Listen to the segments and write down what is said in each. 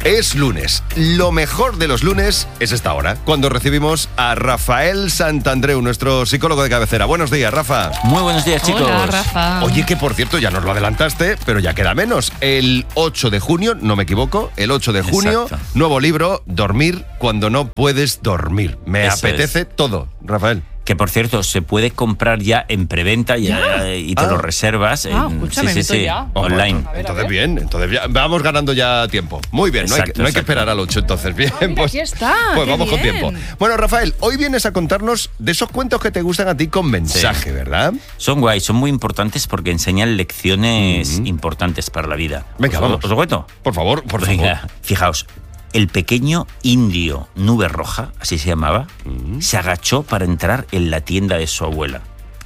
Es lunes. Lo mejor de los lunes es esta hora, cuando recibimos a Rafael Santandreu, nuestro psicólogo de cabecera. Buenos días, Rafa. Muy buenos días, chicos. Hola, Rafa. Oye, que por cierto, ya nos lo adelantaste, pero ya queda menos. El 8 de junio, no me equivoco, el 8 de junio, Exacto. nuevo libro, Dormir cuando no puedes dormir. Me Eso apetece todo, Rafael. Que por cierto, se puede comprar ya en preventa y te lo reservas. Escúchame, meto ya. Online. A ver, Entonces, bien, entonces ya vamos ganando ya tiempo. Muy bien, no hay que Exacto. esperar al 8, entonces. Bien, mira, aquí está, pues qué vamos con bien. tiempo. Bueno, Rafael, hoy vienes a contarnos de esos cuentos que te gustan a ti con mensaje, ¿verdad? Son guay, son muy importantes porque enseñan lecciones importantes para la vida. Venga, vamos. ¿Os lo cuento? Por favor, por favor. Venga, fijaos. El pequeño indio Nube Roja, así se llamaba, se agachó para entrar en la tienda de su abuela.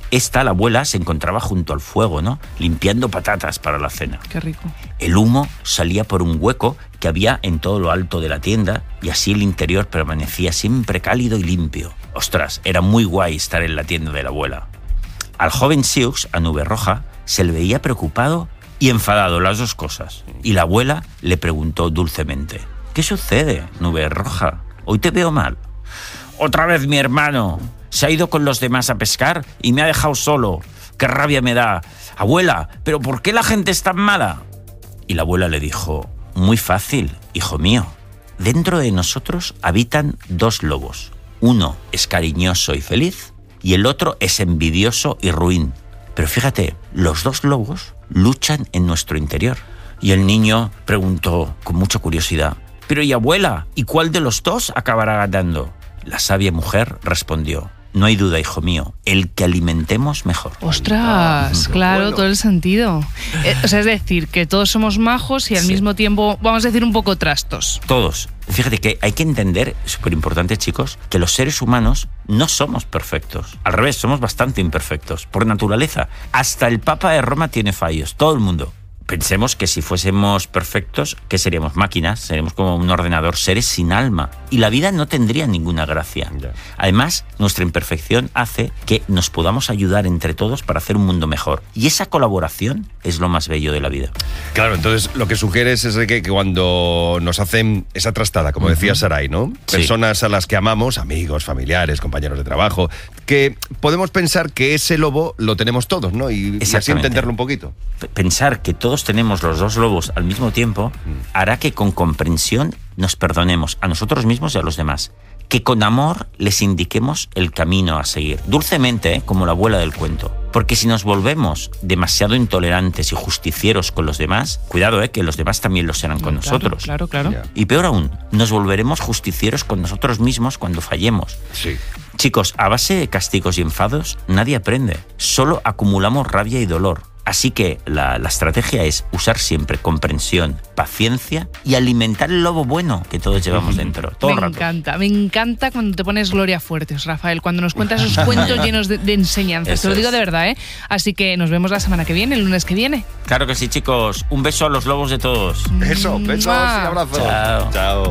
La abuela, se encontraba junto al fuego, ¿no? Limpiando patatas para la cena. Qué rico. El humo salía por un hueco que había en todo lo alto de la tienda y así el interior permanecía siempre cálido y limpio. Ostras, era muy guay estar en la tienda de la abuela. Al joven Sioux, a Nube Roja, se le veía preocupado y enfadado, las dos cosas. Y la abuela le preguntó dulcemente: ¿qué sucede, Nube Roja? Hoy te veo mal. Otra vez mi hermano. Se ha ido con los demás a pescar y me ha dejado solo. ¡Qué rabia me da! Abuela, ¿pero por qué la gente es tan mala? Y la abuela le dijo: muy fácil, hijo mío. Dentro de nosotros habitan dos lobos. Uno es cariñoso y feliz y el otro es envidioso y ruin. Pero fíjate, los dos lobos luchan en nuestro interior. Y el niño preguntó con mucha curiosidad: pero ¿y abuela? ¿Y cuál de los dos acabará ganando? La sabia mujer respondió: no hay duda, hijo mío, el que alimentemos mejor. Ostras, claro, bueno. todo el sentido. Es decir, que todos somos majos y al mismo tiempo, vamos a decir, un poco trastos. Todos. Fíjate que hay que entender, súper importante, chicos, que los seres humanos no somos perfectos. Al revés, somos bastante imperfectos, por naturaleza. Hasta el Papa de Roma tiene fallos, todo el mundo. Pensemos que si fuésemos perfectos, ¿qué seríamos? Máquinas, seríamos como un ordenador, seres sin alma. Y la vida no tendría ninguna gracia. Ya. Además, nuestra imperfección hace que nos podamos ayudar entre todos para hacer un mundo mejor. Y esa colaboración es lo más bello de la vida. Claro, entonces lo que sugieres es que cuando nos hacen esa trastada, como decía Saray, ¿no? Sí. Personas a las que amamos, amigos, familiares, compañeros de trabajo, que podemos pensar que ese lobo lo tenemos todos, ¿no? Y así Exactamente. entenderlo un poquito. Pensar que todos tenemos los dos lobos al mismo tiempo hará que con comprensión nos perdonemos a nosotros mismos y a los demás. Que con amor les indiquemos el camino a seguir. Dulcemente, como la abuela del cuento. Porque si nos volvemos demasiado intolerantes y justicieros con los demás, cuidado, que los demás también lo serán con nosotros. Claro. Ya. Y peor aún, nos volveremos justicieros con nosotros mismos cuando fallemos. Sí. Chicos, a base de castigos y enfados, nadie aprende. Solo acumulamos rabia y dolor. Así que la estrategia es usar siempre comprensión, paciencia y alimentar el lobo bueno que todos llevamos dentro, todo el rato. Me encanta cuando te pones Gloria Fuertes, Rafael, cuando nos cuentas esos cuentos llenos de enseñanzas. Eso Te lo digo es. de verdad, ¿eh? Así que nos vemos la semana que viene, el lunes que viene. Claro que sí, chicos. Un beso a los lobos de todos. Eso, besos y abrazos. Chao. Chao.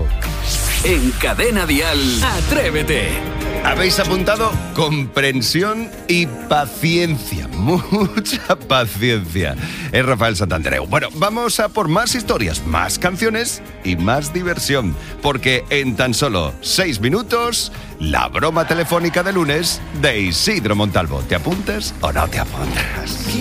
En Cadena Dial, Atrévete. Habéis apuntado comprensión y paciencia. Mucha paciencia. Es Rafael Santandreu. Bueno, vamos a por más historias, más canciones y más diversión. Porque en tan solo 6 minutos, la broma telefónica de lunes de Isidro Montalvo. ¿Te apuntas o no te apuntas?